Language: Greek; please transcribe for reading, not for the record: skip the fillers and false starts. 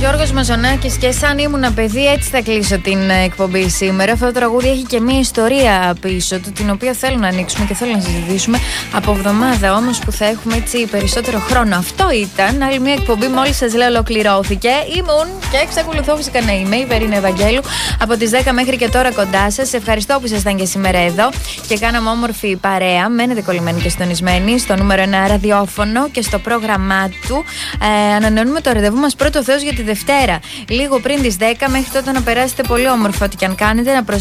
Γιώργος Μαζονάκης και σαν ήμουν παιδί, έτσι θα κλείσω την εκπομπή σήμερα. Αυτό το τραγούδι έχει και μια ιστορία πίσω του, την οποία θέλω να ανοίξουμε και θέλω να συζητήσουμε από εβδομάδα όμως που θα έχουμε έτσι περισσότερο χρόνο. Αυτό ήταν άλλη μια εκπομπή, μόλις σας λέω ολοκληρώθηκε. Ήμουν και εξακολουθώ φυσικά να είμαι η Βερίνα Ευαγγέλου από τις 10 μέχρι και τώρα κοντά σας. Ευχαριστώ που ήσασταν και σήμερα εδώ και κάναμε όμορφη παρέα. Μένετε κολλημένοι και συντονισμένοι στο νούμερο 1 ραδιόφωνο και στο πρόγραμμά του. Ανανεώνουμε το ραντεβού μας πρώτο Θεός για τη Δευτέρα, λίγο πριν τις 10. Μέχρι τότε να περάσετε πολύ όμορφα, ό,τι και αν κάνετε, να